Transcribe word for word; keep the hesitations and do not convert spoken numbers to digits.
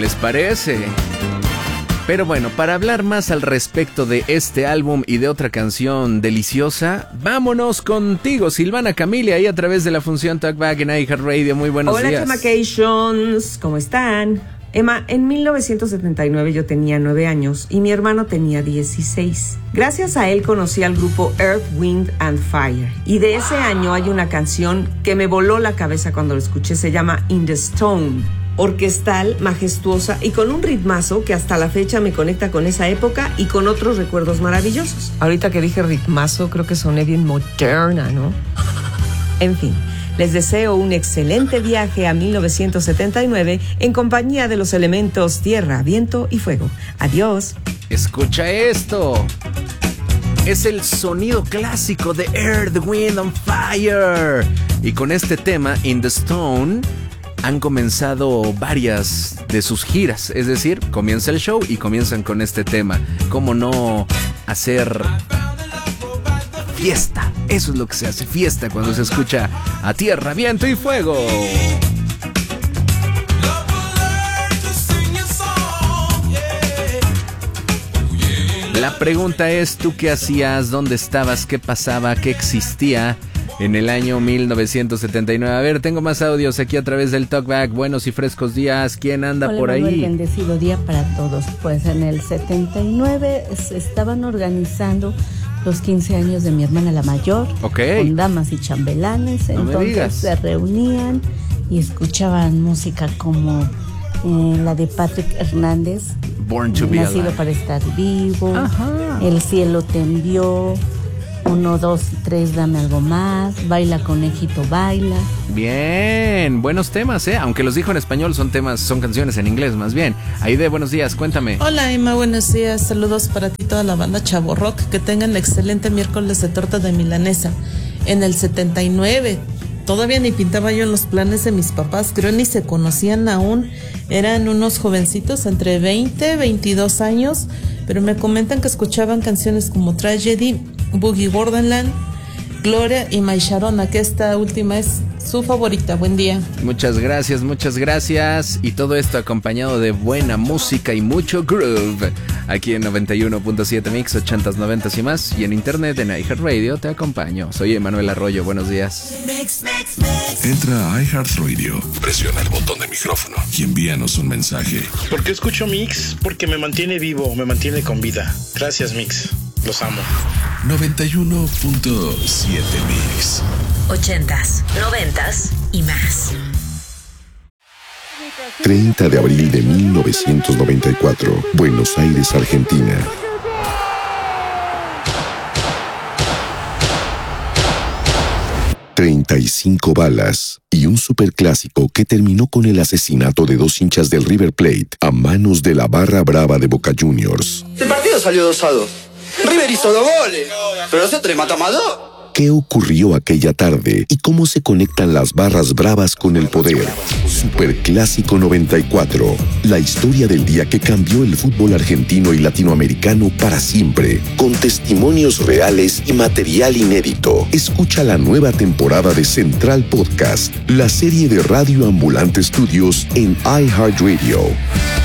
les parece? Pero bueno, para hablar más al respecto de este álbum y de otra canción deliciosa, vámonos contigo, Silvana Camille, ahí a través de la función Talkback en iHeartRadio. Muy buenos Hola, días. Hola, Chamacations, ¿cómo están? Emma, en mil novecientos setenta y nueve yo tenía nueve años y mi hermano tenía dieciséis. Gracias a él conocí al grupo Earth, Wind and Fire. Y de ese año hay una canción que me voló la cabeza cuando la escuché. Se llama In the Stone. Orquestal, majestuosa y con un ritmazo que hasta la fecha me conecta con esa época y con otros recuerdos maravillosos. Ahorita que dije ritmazo, creo que soné bien moderna, ¿no? En fin, les deseo un excelente viaje a mil novecientos setenta y nueve en compañía de los elementos tierra, viento y fuego. Adiós. Escucha esto. Es el sonido clásico de Earth, Wind and Fire. Y con este tema, In the Stone, han comenzado varias de sus giras. Es decir, comienza el show y comienzan con este tema. ¿Cómo no hacer fiesta? Eso es lo que se hace, fiesta, cuando se escucha a tierra, viento y fuego. La pregunta es, ¿tú qué hacías? ¿Dónde estabas? ¿Qué pasaba? ¿Qué existía en el año mil novecientos setenta y nueve? A ver, tengo más audios aquí a través del Talkback. Buenos y frescos días. ¿Quién anda Hola, por ahí? Manuel, bendecido día para todos. Pues en el setenta y nueve se estaban organizando los quince años de mi hermana la mayor, okay, con damas y chambelanes. No Entonces se reunían y escuchaban música como eh, la de Patrick Hernández, Born to Be Nacido Alive. para estar vivo. Ajá. El cielo tendió. Uno, dos y tres, dame algo más. Baila, conejito, baila. Bien, buenos temas, ¿eh? Aunque los dijo en español, son temas, son canciones en inglés, más bien. Aide, buenos días, cuéntame. Hola, Emma, buenos días. Saludos para ti, toda la banda Chavo Rock. Que tengan excelente miércoles de torta de milanesa. En el setenta y nueve, todavía ni pintaba yo en los planes de mis papás. Creo ni se conocían aún. Eran unos jovencitos entre veinte, veintidós años. Pero me comentan que escuchaban canciones como Tragedy, Boogie Borderland, Gloria y My Sharona, que esta última es su favorita. Buen día. Muchas gracias, muchas gracias. Y todo esto acompañado de buena música y mucho groove. Aquí en noventa y uno punto siete Mix, ochentas, noventas y más. Y en internet, en iHeartRadio, te acompaño. Soy Emanuel Arroyo, buenos días. Entra a iHeartRadio, presiona el botón de micrófono y envíanos un mensaje. ¿Por qué escucho Mix? Porque me mantiene vivo, me mantiene con vida. Gracias, Mix. Los amo. noventa y uno punto siete Mix. Ochentas, noventas y más. treinta de abril de mil novecientos noventa y cuatro, Buenos Aires, Argentina. treinta y cinco balas y un superclásico que terminó con el asesinato de dos hinchas del River Plate a manos de la barra brava de Boca Juniors. El partido salió dos a dos. River hizo dos goles, pero nosotros le matamos a dos. ¿Qué ocurrió aquella tarde y cómo se conectan las barras bravas con el poder? Superclásico noventa y cuatro, la historia del día que cambió el fútbol argentino y latinoamericano para siempre, con testimonios reales y material inédito. Escucha la nueva temporada de Central Podcast, la serie de Radio Ambulante Studios en iHeartRadio.